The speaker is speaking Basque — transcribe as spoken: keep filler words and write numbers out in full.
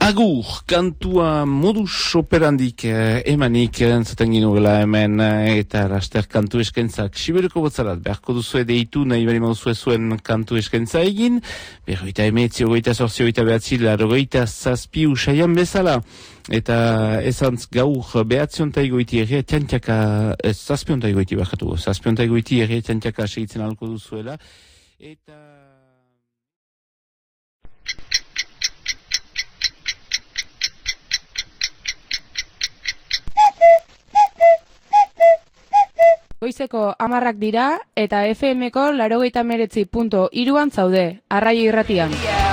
Agur, kantua modus operandik eh, emanik entzuten ginugela hemen eh, eta laster kantu eskentzak Siberuko botzarat beharko duzu edeitu nahi bari mauzue zuen kantu eskentza egin, berroita emetzi, ogoita sortzi, ogoita behatzi, larogeita zazpi usaian bezala. Eta ezantz gaur behatzionta egoiti erria tiantiaka, ez zazpionta egoiti bakatu, zazpionta egoiti erria tiantiaka segitzen alko duzuela. Eta... Goizeko hamarrak dira eta F M ko laurogeita hemeretzi puntu hiruan zaude, Arraio Irratian.